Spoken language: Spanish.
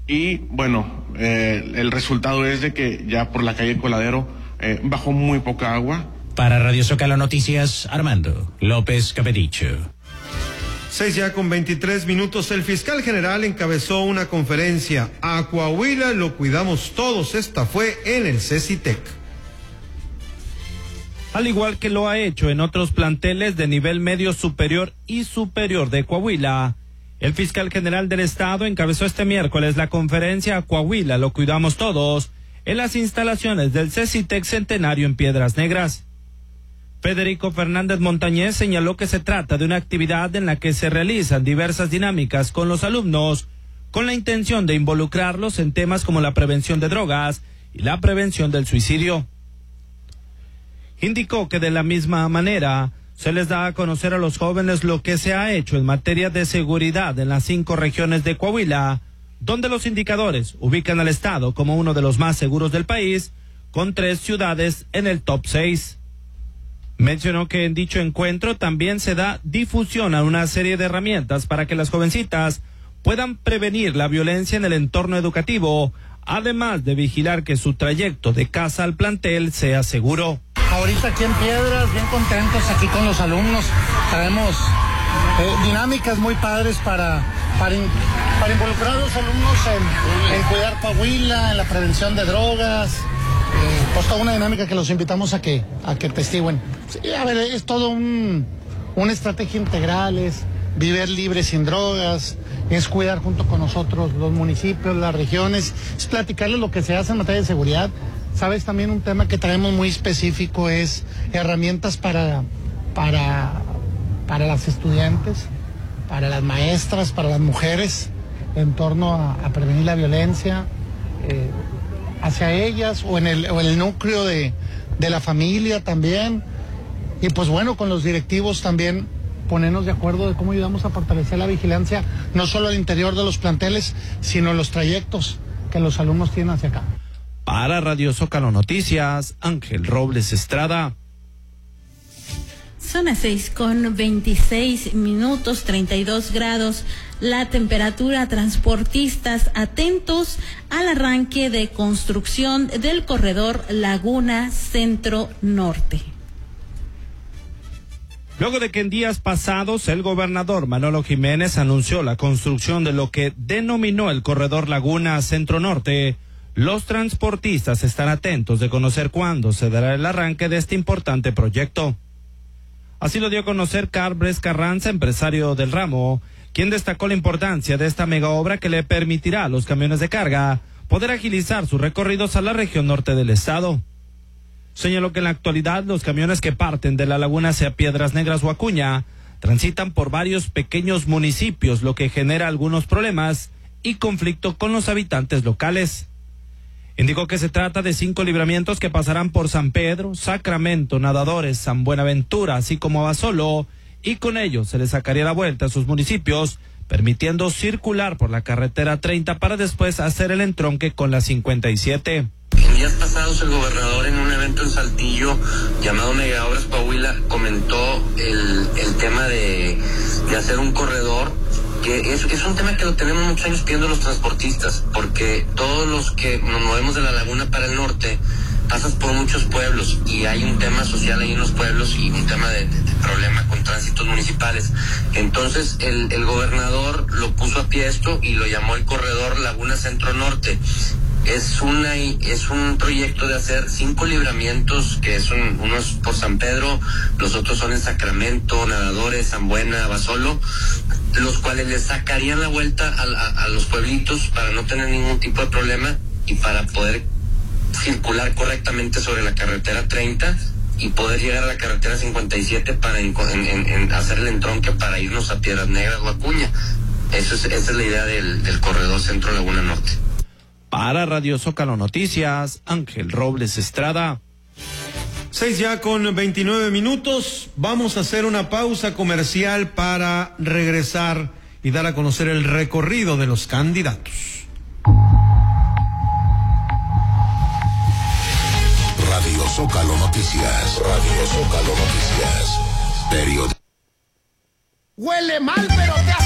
y bueno, el resultado es de que ya por la calle Coladero bajó muy poca agua. Para Radio Zócalo Noticias, Armando López Capedicho. 6:23. El fiscal general encabezó una conferencia. A Coahuila lo cuidamos todos. Esta fue en el CECITEC. Al igual que lo ha hecho en otros planteles de nivel medio superior y superior de Coahuila, el fiscal general del estado encabezó este miércoles la conferencia A Coahuila lo cuidamos todos en las instalaciones del CECITEC Centenario en Piedras Negras. Federico Fernández Montañez señaló que se trata de una actividad en la que se realizan diversas dinámicas con los alumnos con la intención de involucrarlos en temas como la prevención de drogas y la prevención del suicidio. Indicó que de la misma manera se les da a conocer a los jóvenes lo que se ha hecho en materia de seguridad en las 5 regiones de Coahuila, donde los indicadores ubican al estado como uno de los más seguros del país, con 3 ciudades en el top 6. Mencionó que en dicho encuentro también se da difusión a una serie de herramientas para que las jovencitas puedan prevenir la violencia en el entorno educativo, además de vigilar que su trayecto de casa al plantel sea seguro. Ahorita aquí en Piedras, bien contentos aquí con los alumnos. Traemos dinámicas muy padres para involucrar a los alumnos en cuidar Coahuila, en la prevención de drogas. Pues toda una dinámica que los invitamos a que testiguen. Sí, a ver, es todo una estrategia integral, es vivir libre sin drogas, es cuidar junto con nosotros los municipios, las regiones, es platicarles lo que se hace en materia de seguridad. Sabes, también un tema que traemos muy específico es herramientas para las estudiantes, para las maestras, para las mujeres, en torno a prevenir la violencia hacia ellas o en el núcleo de la familia también. Y pues bueno, con los directivos también ponernos de acuerdo de cómo ayudamos a fortalecer la vigilancia, no solo al interior de los planteles, sino en los trayectos que los alumnos tienen hacia acá. Para Radio Zócalo Noticias, Ángel Robles Estrada. Son las 6:26, 32 grados. La temperatura, transportistas atentos al arranque de construcción del corredor Laguna Centro Norte. Luego de que en días pasados el gobernador Manolo Jiménez anunció la construcción de lo que denominó el corredor Laguna Centro Norte, los transportistas están atentos de conocer cuándo se dará el arranque de este importante proyecto. Así lo dio a conocer Carbres Carranza, empresario del ramo, quien destacó la importancia de esta mega obra que le permitirá a los camiones de carga poder agilizar sus recorridos a la región norte del estado. Señaló que en la actualidad los camiones que parten de la laguna hacia Piedras Negras o Acuña transitan por varios pequeños municipios, lo que genera algunos problemas y conflicto con los habitantes locales. Indicó que se trata de 5 libramientos que pasarán por San Pedro, Sacramento, Nadadores, San Buenaventura, así como Abasolo, y con ello se les sacaría la vuelta a sus municipios, permitiendo circular por la carretera 30 para después hacer el entronque con la 57. En días pasados el gobernador en un evento en Saltillo llamado Mega Obras Coahuila comentó el tema de hacer un corredor, que es un tema que lo tenemos muchos años pidiendo los transportistas, porque todos los que nos movemos de la laguna para el norte pasas por muchos pueblos y hay un tema social ahí en los pueblos y un tema de problema con tránsitos municipales. Entonces el gobernador lo puso a pie esto y lo llamó el corredor Laguna Centro Norte. Es un proyecto de hacer 5 libramientos, que son unos por San Pedro, los otros son en Sacramento, Nadadores, San Buena, Abasolo, los cuales les sacarían la vuelta a los pueblitos para no tener ningún tipo de problema y para poder circular correctamente sobre la carretera 30 y poder llegar a la carretera 57 para hacer el entronque para irnos a Piedras Negras o Acuña. Esa es la idea del corredor Centro Laguna Norte. Para Radio Zócalo Noticias, Ángel Robles Estrada. 6:29. Vamos a hacer una pausa comercial para regresar y dar a conocer el recorrido de los candidatos. Radio Zócalo Noticias. Radio Zócalo Noticias. Periodismo. Huele mal, pero te